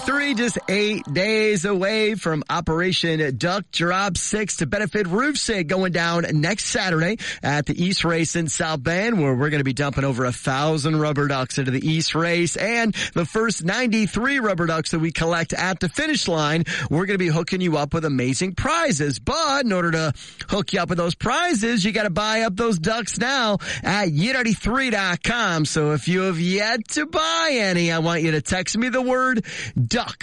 U93 just 8 days away from Operation Duck Drop 6 to benefit Roof Sig going down next Saturday at the East Race in South Bend, where we're going to be dumping over 1,000 rubber ducks into the East Race. And the first 93 rubber ducks that we collect at the finish line, we're going to be hooking you up with amazing prizes. But in order to hook you up with those prizes, you got to buy up those ducks now at U93.com. So if you have yet to buy any, I want you to text me the word duck